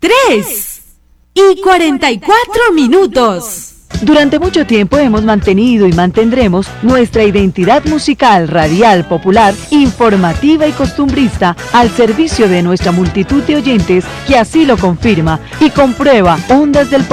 3:44. Durante mucho tiempo hemos mantenido y mantendremos nuestra identidad musical, radial, popular, informativa y costumbrista al servicio de nuestra multitud de oyentes que así lo confirma y comprueba. Ondas del